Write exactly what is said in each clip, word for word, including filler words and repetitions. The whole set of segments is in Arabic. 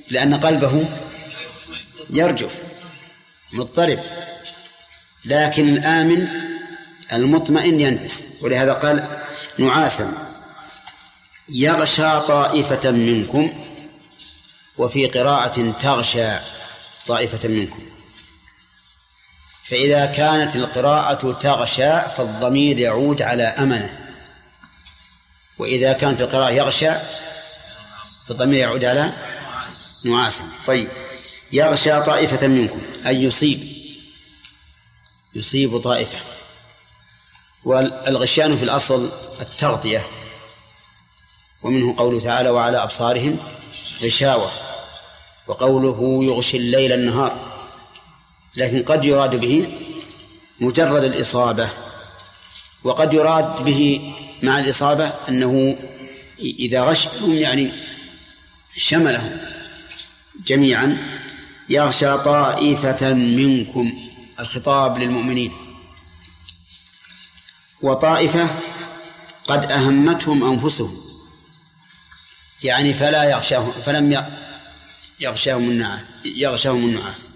لأن قلبه يرجف مضطرب، لكن الآمن المطمئن ينعس. ولهذا قال نعاسا يغشى طائفة منكم، وفي قراءة تغشى طائفة منكم. فإذا كانت القراءة تغشى فالضمير يعود على أمنة، وإذا كانت القراءة يغشى فالضمير يعود على نعاسا. طيب، يغشى طائفة منكم أي يصيب، يصيب طائفة. والغشيان في الأصل التغطية، ومنه قوله تعالى وعلى أبصارهم غشاوة، وقوله يغشي الليل النهار. لكن قد يراد به مجرد الإصابة، وقد يراد به مع الإصابة أنه إذا غشهم يعني شملهم جميعا. يغشى طائفة منكم، الخطاب للمؤمنين. وطائفة قد أهمتهم أنفسهم، يعني فلا يغشاهم، فلم يغشاهم النعاس يغشاهم النعاس.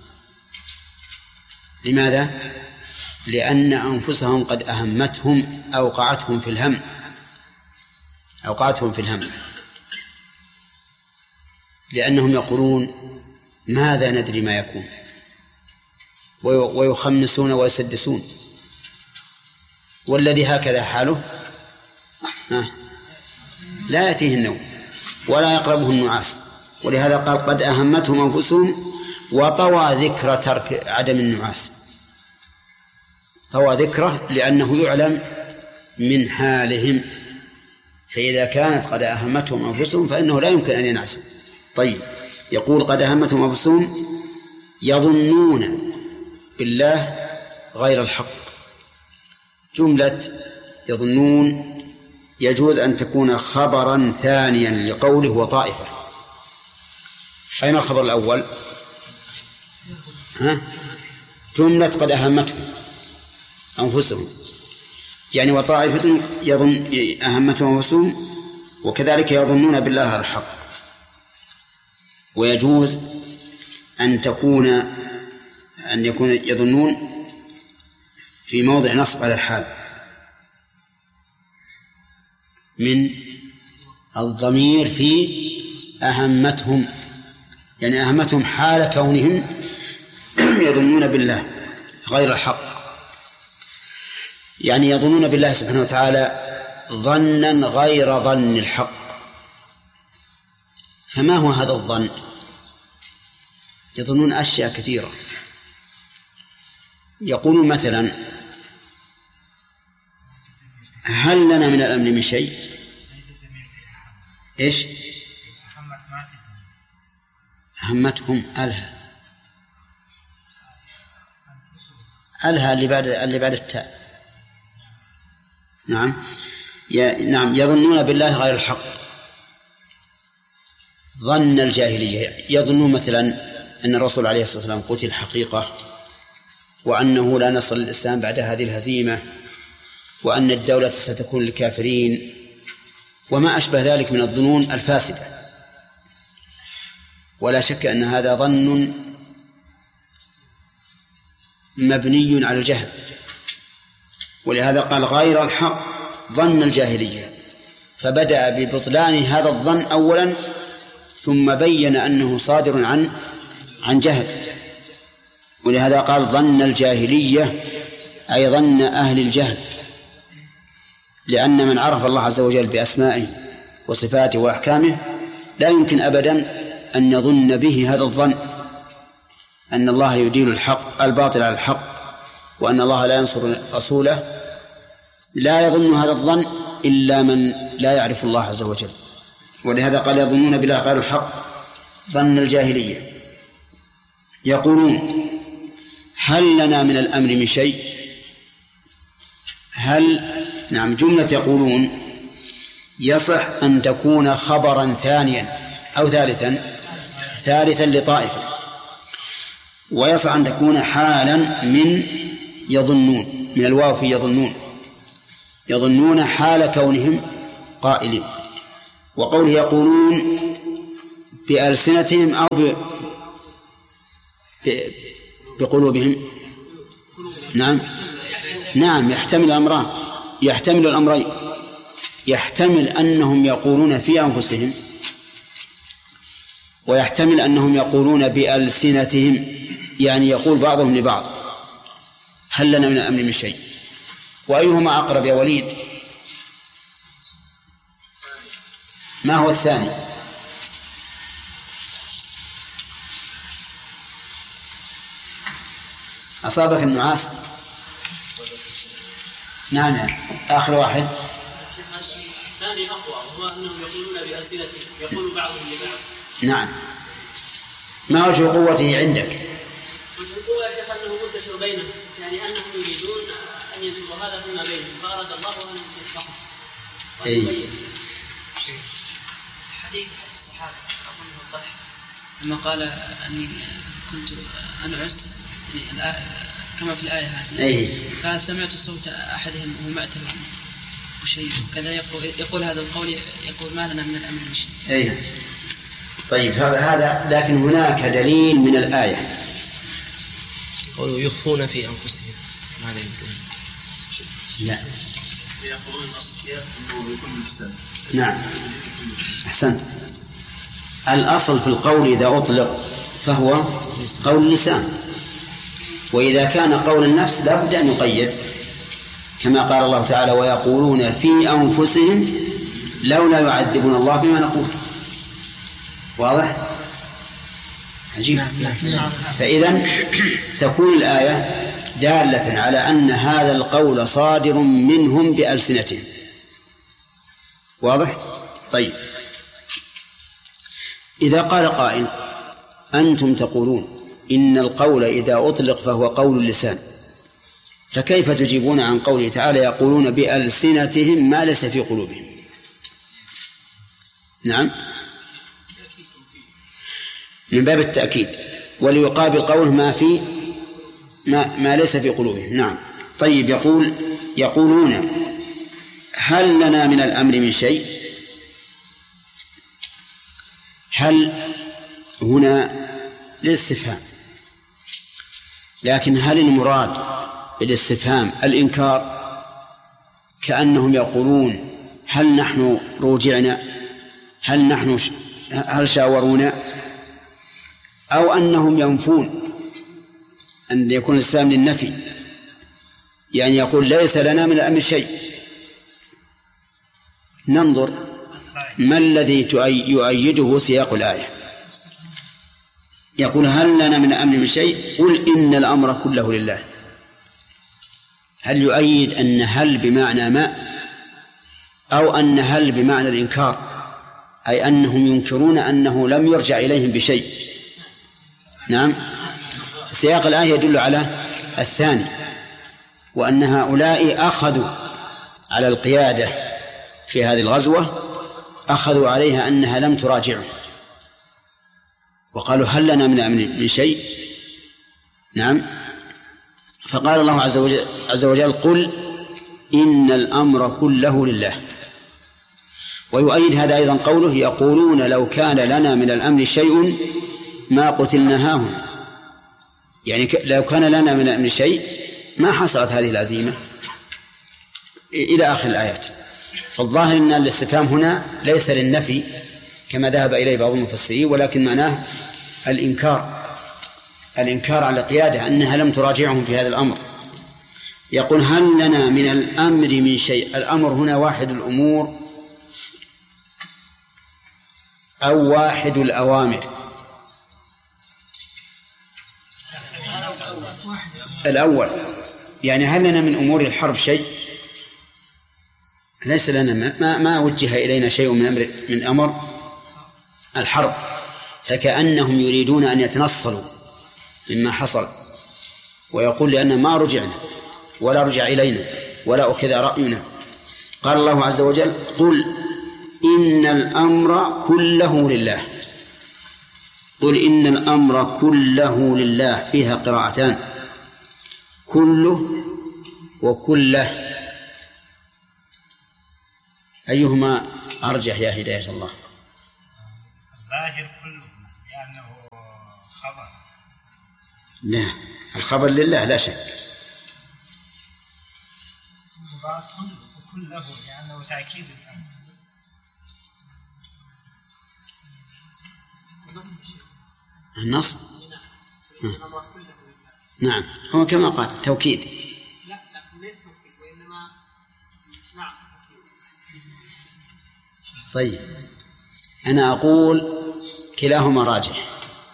لماذا؟ لأن أنفسهم قد أهمتهم، أوقعتهم في الهم أوقعتهم في الهم لأنهم يقولون ماذا ندري ما يكون، ويخمسون ويسدسون. والذي هكذا حاله لا يأتيه النوم ولا يقربه النعاس. ولهذا قال قد أهمتهم أنفسهم، وطوى ذكر ترك عدم النعاس، طوى ذكره لأنه يعلم من حالهم. فإذا كانت قد أهمتهم أنفسهم فإنه لا يمكن أن ينعسوا. طيب، يقول قد أهمتهم أنفسهم يظنون بالله غير الحق. جملة يظنون يجوز أن تكون خبرا ثانيا لقوله وطائفة. أين الخبر الأول؟ ها؟ جملة قد أهمتهم أنفسهم، يعني وطائفة يظن أهمتهم أنفسهم، وكذلك يظنون بالله الحق. ويجوز أن تكون أن يكون يظنون في موضع نصب على الحال من الضمير في أهمتهم، يعني أهمتهم حال كونهم يظنون بالله غير الحق، يعني يظنون بالله سبحانه وتعالى ظنا غير ظن الحق. فما هو هذا الظن؟ يظنون أشياء كثيرة. يقولون مثلا هل لنا من الأمر من شيء؟ إيش؟ أهمتهم ألها ألها اللي بعد اللي بعد التاء. نعم ي... نعم يظنون بالله غير الحق ظن الجاهلية. يظنون مثلا أن الرسول عليه الصلاة والسلام قتل حقيقة، وأنه لا نصر للإسلام بعد هذه الهزيمة، وأن الدولة ستكون للكافرين، وما أشبه ذلك من الظنون الفاسدة. ولا شك أن هذا ظن مبني على الجهل، ولهذا قال غير الحق ظن الجاهلية، فبدأ ببطلان هذا الظن أولا، ثم بين أنه صادر عن عن جهل. ولهذا قال ظن الجاهلية أي ظن أهل الجهل، لأن من عرف الله عز وجل بأسمائه وصفاته وأحكامه لا يمكن أبدا أن يظن به هذا الظن أن الله يدين الحق الباطل على الحق، وأن الله لا ينصر رسوله. لا يظن هذا الظن إلا من لا يعرف الله عز وجل. ولهذا قال يظنون بالله غير الحق ظن الجاهلية. يقولون هل لنا من الأمر من شيء؟ هل نعم جملة يقولون يصح أن تكون خبرا ثانيا أو ثالثا ثالثا لطائفة، ويصح أن تكون حالا من يظنون، من الواو في يظنون، يظنون حال كونهم قائلين. وقوله يقولون بألسنتهم أو ب... ب... بقلوبهم؟ نعم نعم يحتمل الأمران، يحتمل الأمرين. يحتمل أنهم يقولون في أنفسهم، ويحتمل أنهم يقولون بألسنتهم، يعني يقول بعضهم لبعض هل لنا من الأمر من شيء. وأيهما أقرب يا وليد؟ ما هو الثاني؟ أصابك النعاس؟ نعم يعني. آخر واحد. الثاني أقوى، وهو أنهم يقولون بألسنتهم، يقول بعضهم لبعض. نعم. ما وجه قوته عندك؟ وجه القوة يا شيخ أنه منتشر بينهم، يعني أنهم يريدون أن ينشروا هذا فيما بينهم، فأراد الله أن يصلحه. أي. حديث الصحابة أبو الطلحة لما قال أني كنت أنعس كما في الآية هذه. أي. فسمعت صوت أحدهم وهو معتب وشيء كذا يقول, يقول هذا القول، يقول ما لنا من الأمر من شيء. أي. طيب هذا هذا لكن هناك دليل من الآية. قالوا يخفون في أنفسهم ماذا يقولون؟ لا. يقولون الأصل أنه يكون باللسان. نعم. أحسنت. الأصل في القول إذا أطلق فهو قول اللسان، وإذا كان قول النفس لا بد أن يقيد، كما قال الله تعالى ويقولون في أنفسهم لولا يعذبون الله بما نقول. واضح؟ عجيب. فإذا تكون الآية دالة على أن هذا القول صادر منهم بألسنتهم. واضح؟ طيب إذا قال قائل أنتم تقولون إن القول إذا أطلق فهو قول اللسان، فكيف تجيبون عن قوله تعالى يقولون بألسنتهم ما ليس في قلوبهم؟ نعم، من باب التأكيد، وليقابل قوله ما في ما, ما ليس في قلوبهم. نعم. طيب يقول يقولون هل لنا من الأمر من شيء؟ هل هنا للاستفهام، لكن هل المراد بالاستفهام الإنكار؟ كأنهم يقولون هل نحن روجعنا، هل نحن ش... هل شاورونا، أو أنهم ينفون أن يكون الاستفهام للنفي، يعني يقول ليس لنا من الأمر شيء. ننظر ما الذي يؤيده سياق الآية. يقول هل لنا من الأمر من شيء؟ قل إن الأمر كله لله. هل يؤيد أن هل بمعنى ما، أو أن هل بمعنى الإنكار، أي أنهم ينكرون أنه لم يرجع إليهم بشيء؟ نعم، سياق الآية يدل على الثاني، وأن هؤلاء أخذوا على القيادة في هذه الغزوة، أخذوا عليها أنها لم تراجعه، وقالوا هل لنا من أمر من شيء؟ نعم. فقال الله عز وجل, عز وجل قل إن الأمر كله لله. ويؤيد هذا أيضا قوله يقولون لو كان لنا من الأمر شيء ما قتلنا هاهنا، يعني لو كان لنا من الأمر شيء ما حصلت هذه العزيمة إلى آخر الآيات. فالظاهر أن الاستفهام هنا ليس للنفي كما ذهب إليه بعض المفسرين، ولكن معناه الإنكار، الإنكار على القيادة أنها لم تراجعهم في هذا الأمر. يقول هل لنا من الأمر من شيء؟ الأمر هنا واحد الأمور أو واحد الأوامر. الأول يعني هل لنا من أمور الحرب شيء؟ ليس لنا، ما, ما وجه إلينا شيء من أمر من أمر الحرب، فكأنهم يريدون أن يتنصلوا مما حصل، ويقول لأن ما رجعنا ولا رجع إلينا ولا أخذ رأينا. قال الله عز وجل قل إن الأمر كله لله. قل إن الأمر كله لله، فيها قراءتان، كله وكله، أيهما أرجح يا هداية الله؟ الظاهر كله لأنه خبر. لا، الخبر لله لا شك. المضاف كله وكله لأنه تأكيد الأمر. النصب النصب الأمر كله لله. نعم، هو كما قال توكيد. لا لكن ليس توكيد وإنما نعم. طيب أنا أقول كلاهما راجح.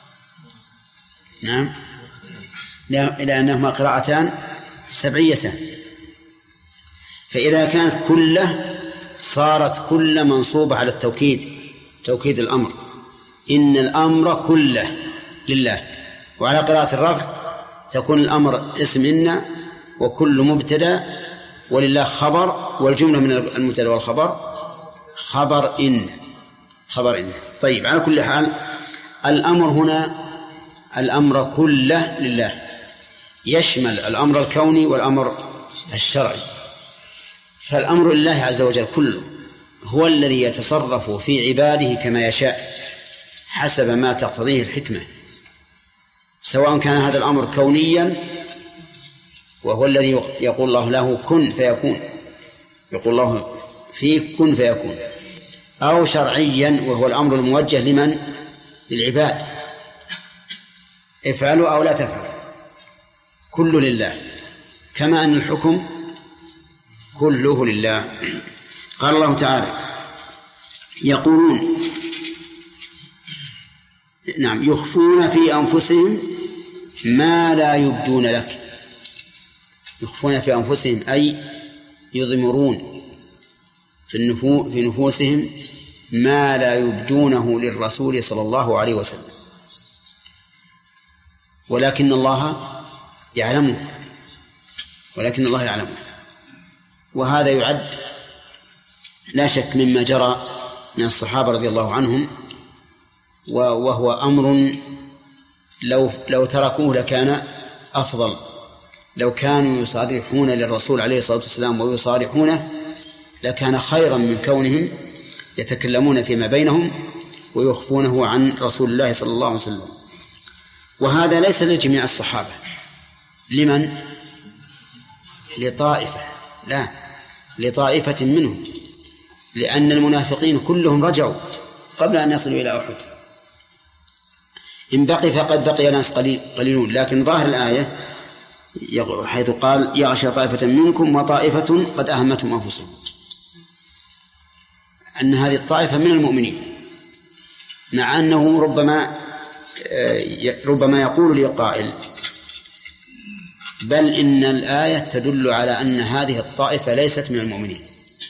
نعم، لأنهما قراءتان سبعيتان. فإذا كانت كله صارت كل منصوبة على التوكيد، توكيد الأمر، إن الأمر كله لله. وعلى قراءة الرفع تكون الأمر اسم إن وكل مبتدأ ولله خبر، والجملة من المبتدأ والخبر خبر إن، خبر إن. طيب على كل حال الأمر هنا الأمر كله لله، يشمل الأمر الكوني والأمر الشرعي. فالأمر لله عز وجل كله، هو الذي يتصرف في عباده كما يشاء حسب ما تقتضيه الحكمة، سواء كان هذا الأمر كونيا وهو الذي يقول الله له كن فيكون، يقول الله فيه كن فيكون، أو شرعيا وهو الأمر الموجه لمن؟ للعباد، افعلوا أو لا تفعلوا، كل لله، كما أن الحكم كله لله. قال الله تعالى يقولون نعم يخفون في أنفسهم ما لا يبدون لك. يخفون في أنفسهم أي يضمرون في النفو في نفوسهم ما لا يبدونه للرسول صلى الله عليه وسلم، ولكن الله يعلمه، ولكن الله يعلمه. وهذا يعد لا شك مما جرى من الصحابة رضي الله عنهم، وهو أمر لو لو تركوه لكان أفضل. لو كانوا يصارحون للرسول عليه الصلاة والسلام ويصارحونه لكان خيرا من كونهم يتكلمون فيما بينهم ويخفونه عن رسول الله صلى الله عليه وسلم. وهذا ليس لجميع الصحابة، لمن؟ لطائفة، لا، لطائفة منهم، لأن المنافقين كلهم رجعوا قبل أن يصلوا إلى أحد. إن بقي فقد بقي ناس قليلون، لكن ظاهر الآية حيث قال يغشى طائفة منكم وطائفة قد أهمتهم أنفسهم، أن هذه الطائفة من المؤمنين، مع أنه ربما ربما يقول لي قائل بل إن الآية تدل على أن هذه الطائفة ليست من المؤمنين،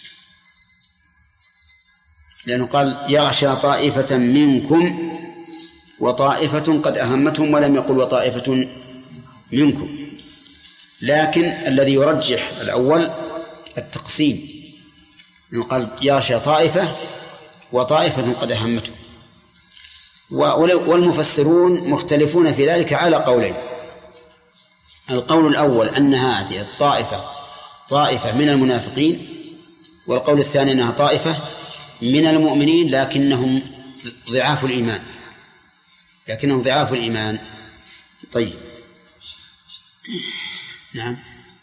لأنه قال يغشى طائفة منكم وطائفة قد أهمتهم، ولم يقل وطائفة منكم. لكن الذي يرجح الأول التقسيم، قال يغشى طائفة وطائفة قد أهمتهم. والمفسرون مختلفون في ذلك على قولين. القول الأول أن هذه الطائفة طائفة من المنافقين، والقول الثاني أنها طائفة من المؤمنين لكنهم ضعاف الإيمان، لكنهم ضعاف الإيمان. طيب نعم.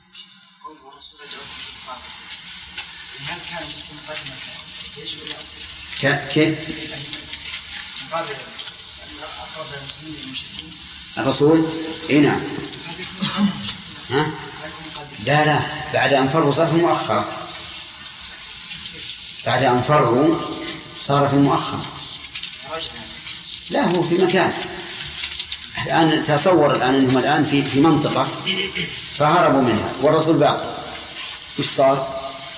كيف الرسول؟ اي نعم. ها؟ لا لا، بعد أن فروا صار في مؤخرة، بعد أن فروا صار في مؤخرة. لا، هو في مكان الآن. تصور الآن أنهم الآن في في منطقة فهربوا منها والرسول باقي، إيش صار؟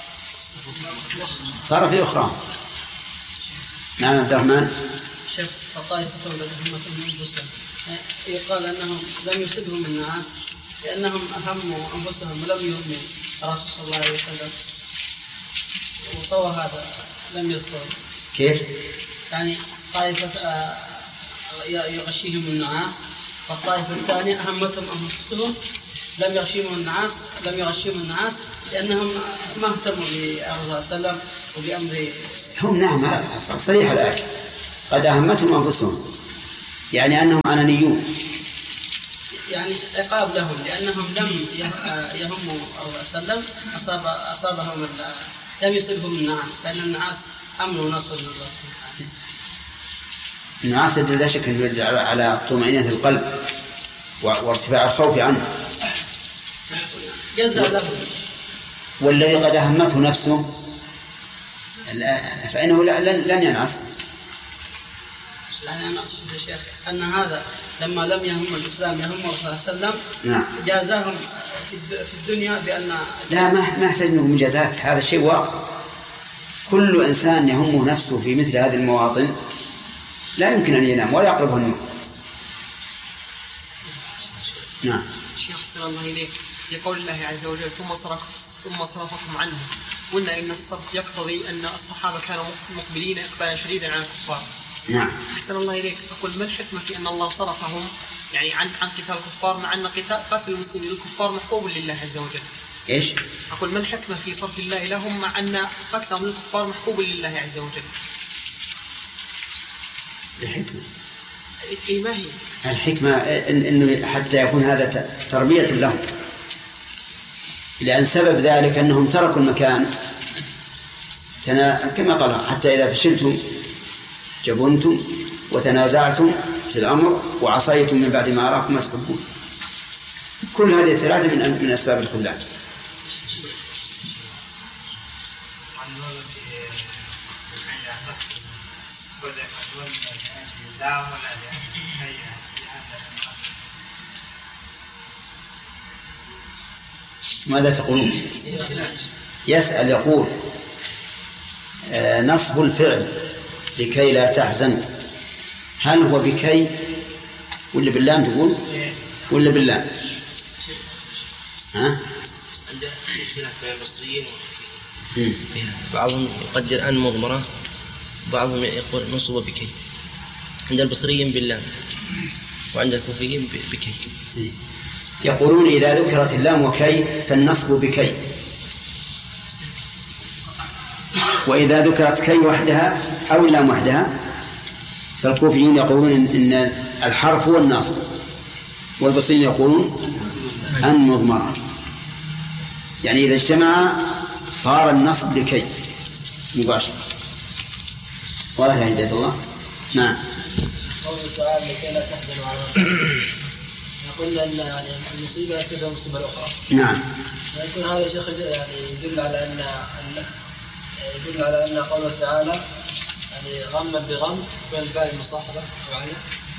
صار في أخرى. نعم عبد الرحمن. شيخ الطائفة التي أهمتهم أنفسهم، يقال أنهم لم يصبهم الناس لأنهم أهموا أنفسهم ولم يؤمنوا الرسول صلى الله عليه وسلم، وطوى هذا لم يذكر. كيف؟ يعني طائفة يغشيهم النعاس، والطائفة الثانية أهمتهم أنفسهم لم يغشيهم النعاس لم يغشيهم النعاس لأنهم ما اهتموا بالرسول صلى الله عليه وسلم وبأمره. هم نعم صريح الآية، قد أهمتهم أنفسهم، يعني أنهم أنانيون، يعني عقاب لهم لأنهم لم يهموا أو سلم أصاب أصابهم لم يصيبهم النعاس، لأن النعاس أمن ونصر من الله. النعاس لا شك أنه يدل على طمأنينة القلب وارتفاع الخوف عنه. جزاء له. والذي قد أهمته نفسه فإنه لن ينعس. أنا أقصد يا شيخ أن هذا لما لم يهم الإسلام يهم الرسول صلى الله عليه وسلم نعم. جازاهم في الدنيا بأن لا ما ما يحتاج منه مجازات، هذا شيء واقع. كل إنسان يهمه نفسه في مثل هذه المواطن لا يمكن أن ينام ولا يقربه النوم. نعم. شيخ صلى الله إليك يقول الله عز وجل ثم صرف ثم صرفكم عنه، قلنا إن الصرف يقتضي أن الصحابة كانوا مقبلين إقبالا شديدا على الكفار. نعم. أحسن الله إليك، أقول ما الحكمة في أن الله صرفهم يعني عن عن قتال الكفار مع أن قتال قتل المسلمين للكفار محبوب لله عز وجل؟ إيش؟ أقول ما الحكمة في صرف الله لهم مع أن قتلهم للكفار محبوب لله عز وجل؟ الحكمة إيه ما هي؟ الحكمة إنه حتى يكون هذا تربية لهم، لأن سبب ذلك أنهم تركوا المكان كما قال حتى إذا فشلتم جبنتم وتنازعتم في الأمر وعصيتم من بعد ما أراكم ما تحبون. كل هذه الثلاثة من من أسباب الخذلان. ماذا تقولون؟ يسأل يقول آه نصب الفعل لكي لا تحزن، هل هو بكي ولا باللام تقول ولا باللام؟ ها؟ عند اختلاف بين البصريين والكوفيين، بعضهم يقدر أن مضمرة، بعضهم يقول نصب بكي. عند البصريين باللام وعند الكوفيين بكي. يقولون إذا ذكرت اللام وكي فالنصب بكي، وإذا ذكرت كي وحدها أو اللام وحدها فالكوفيين يقولون إن الحرف هو الناصب، والبصريين يقولون أن مضمرة، يعني إذا اجتمع صار النصب لكي مباشرة. ولا يا هداية الله. نعم. قوله تعالى لكي لا تحزنوا على قلنا أن يعني المصيبة يسبب مصيبة أخرى. نعم. يكون هذا شيخ يعني يدل على أن يدل على أن قوله تعالى يعني غما بغم بين الباء المصاحبة وعلى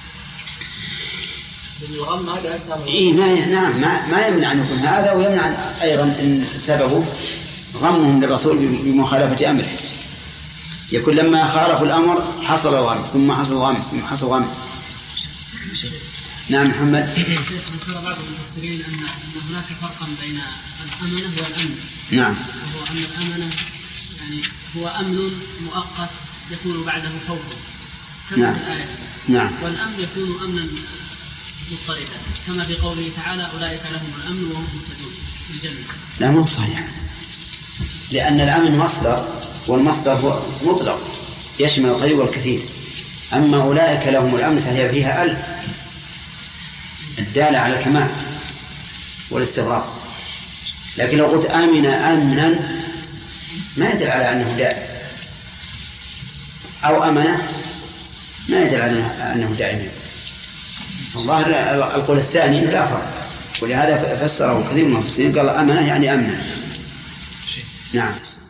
الغم هذا أجسام. إيه ما نعم ما ما يمنع أن يكون هذا، ويمنع أيضا أن سببه غمهم للرسول بمخالفة أمره، يكون لما خالفوا الأمر حصل الغم ثم حصل الغم ثم حصل الغم. نعم محمد. ذكر بعض المفسرين أن هناك فرقا بين الأمنة والأمن. نعم. وهو أن الأمنة يعني هو أمن مؤقت يكون بعده خوف كما نعم. في الآية. نعم. والأمن يكون أمنا مضطردا كما في قوله تعالى أولئك لهم الأمن وهم مهتدون في الجنة. لا مو صحيح، لأن الأمن مصدر، والمصدر هو مطلق يشمل القليل والكثير، أما أولئك لهم الأمن فهي فيها ال الدالة على الكمال والاستغراق. لكن لو قلت آمن آمنا ما يدل على أنه دائم، أو أمنه ما يدل على أنه دائم. الظاهر القول الثاني لا فرق، ولهذا فسره كثير من المفسرين قال أمنه يعني أمنا. نعم.